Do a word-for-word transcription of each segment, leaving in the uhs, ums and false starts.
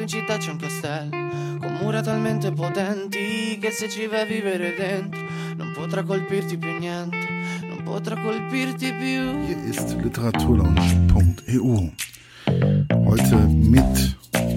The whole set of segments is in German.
in città c'è un castello con mura talmente potenti che se ci vai a vivere dentro non potrà colpirti più niente, non potrà colpirti più. Hier ist literaturlaunch punkt e u. Heute mit...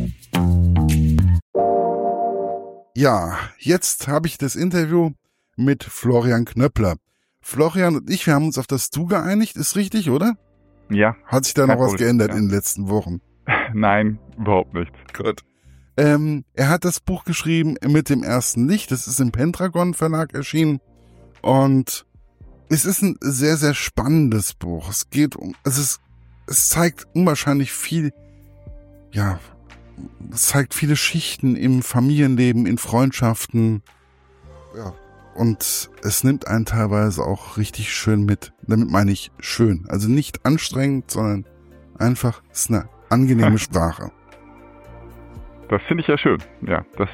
Ja, jetzt habe ich das Interview mit Florian Knöppler. Florian und ich, wir haben uns auf das Du geeinigt, ist richtig, oder? Ja. Hat sich da noch was geändert ja. in den letzten Wochen? Nein, überhaupt nicht. Gut. Ähm, er hat das Buch geschrieben mit dem ersten Licht. Das ist im Pendragon Verlag erschienen. Und es ist ein sehr, sehr spannendes Buch. Es geht um, es ist, es zeigt unwahrscheinlich viel, ja, es zeigt viele Schichten im Familienleben, in Freundschaften. Ja. Und es nimmt einen teilweise auch richtig schön mit. Damit meine ich schön. Also nicht anstrengend, sondern einfach, es ist eine angenehme Sprache. Das finde ich ja schön. Ja, das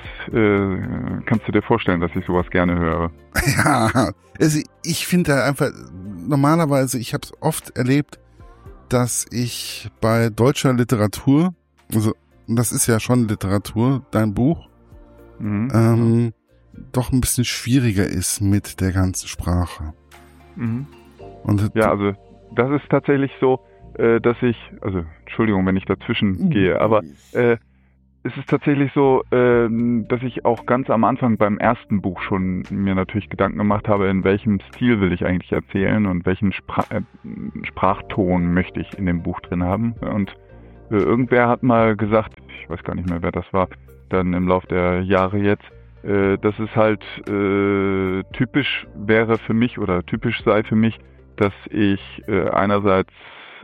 äh, kannst du dir vorstellen, dass ich sowas gerne höre. Ja, also ich finde da einfach, normalerweise, ich habe es oft erlebt, dass ich bei deutscher Literatur, also das ist ja schon Literatur, dein Buch, mhm. ähm, doch ein bisschen schwieriger ist mit der ganzen Sprache. Mhm. Und ja, also das ist tatsächlich so, äh, dass ich, also Entschuldigung, wenn ich dazwischen gehe, aber äh, es ist tatsächlich so, äh, dass ich auch ganz am Anfang beim ersten Buch schon mir natürlich Gedanken gemacht habe, in welchem Stil will ich eigentlich erzählen und welchen Spra- äh, Sprachton möchte ich in dem Buch drin haben. Und äh, irgendwer hat mal gesagt, ich weiß gar nicht mehr, wer das war, dann im Lauf der Jahre jetzt, äh, dass es halt äh, typisch wäre für mich oder typisch sei für mich, dass ich äh, einerseits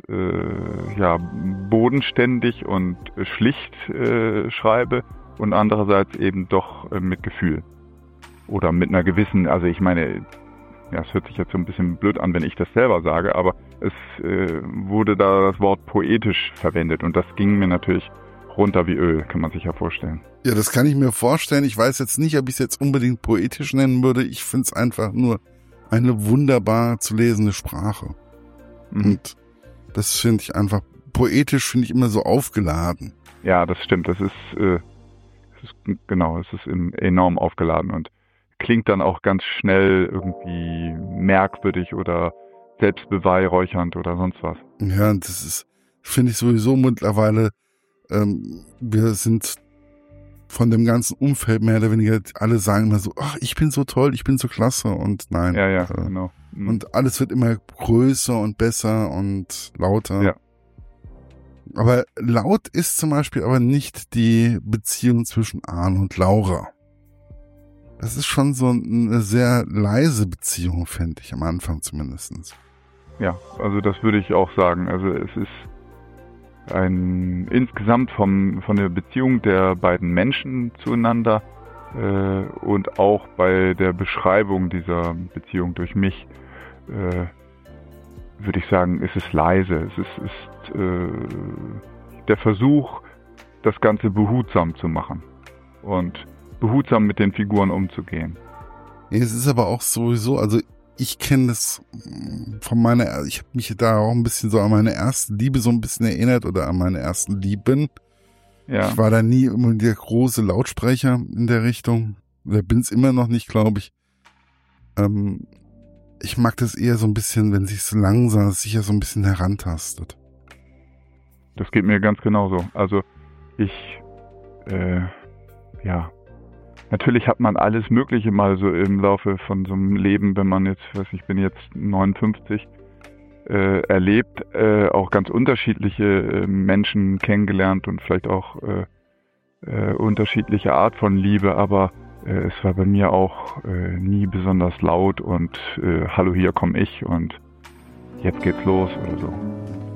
äh, ja bodenständig und äh, schlicht äh, schreibe und andererseits eben doch äh, mit Gefühl oder mit einer gewissen, also ich meine, ja, es hört sich jetzt so ein bisschen blöd an, wenn ich das selber sage, aber es äh, wurde da das Wort poetisch verwendet und das ging mir natürlich runter wie Öl, kann man sich ja vorstellen. Ja, das kann ich mir vorstellen. Ich weiß jetzt nicht, ob ich es jetzt unbedingt poetisch nennen würde. Ich finde es einfach nur eine wunderbar zu lesende Sprache. Mhm. Und das finde ich einfach, poetisch finde ich immer so aufgeladen. Ja, das stimmt. Das ist, äh, das ist genau, es ist enorm aufgeladen und klingt dann auch ganz schnell irgendwie merkwürdig oder selbstbeweihräuchernd oder sonst was. Ja, das ist, finde ich sowieso mittlerweile, ähm, wir sind von dem ganzen Umfeld mehr oder weniger, alle sagen immer so, ach, ich bin so toll, ich bin so klasse und nein. Ja, ja, äh, genau. Mhm. Und alles wird immer größer und besser und lauter. Ja. Aber laut ist zum Beispiel aber nicht die Beziehung zwischen Arne und Laura. Das ist schon so eine sehr leise Beziehung, finde ich, am Anfang zumindest. Ja, also das würde ich auch sagen. Also es ist ein insgesamt vom, von der Beziehung der beiden Menschen zueinander äh, und auch bei der Beschreibung dieser Beziehung durch mich äh, würde ich sagen, ist es leise. Es ist, ist äh, der Versuch, das Ganze behutsam zu machen und behutsam mit den Figuren umzugehen. Es ist aber auch sowieso, also ich kenne das von meiner, ich habe mich da auch ein bisschen so an meine erste Liebe so ein bisschen erinnert oder an meine ersten Lieben. Ja. Ich war da nie immer der große Lautsprecher in der Richtung. Oder bin es immer noch nicht, glaube ich. Ähm, ich mag das eher so ein bisschen, wenn sich so langsam, sicher so ein bisschen herantastet. Das geht mir ganz genauso. Also ich, äh, ja, natürlich hat man alles Mögliche mal so im Laufe von so einem Leben, wenn man jetzt, weiß ich bin jetzt neunundfünfzig, äh, erlebt, äh, auch ganz unterschiedliche äh, Menschen kennengelernt und vielleicht auch äh, äh, unterschiedliche Art von Liebe, aber äh, es war bei mir auch äh, nie besonders laut und äh, hallo, hier komme ich und jetzt geht's los oder so.